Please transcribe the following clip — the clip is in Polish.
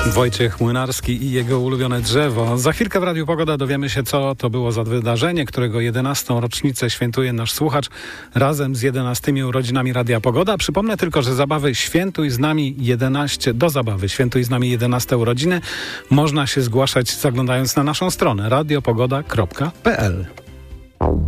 Wojciech Młynarski i jego ulubione drzewo. Za chwilkę w Radiu Pogoda dowiemy się, co to było za wydarzenie, którego 11. rocznicę świętuje nasz słuchacz razem z 11 urodzinami Radia Pogoda. Przypomnę tylko, że zabawy Świętuj z nami 11, do zabawy Świętuj z nami 11 urodziny można się zgłaszać zaglądając na naszą stronę radiopogoda.pl.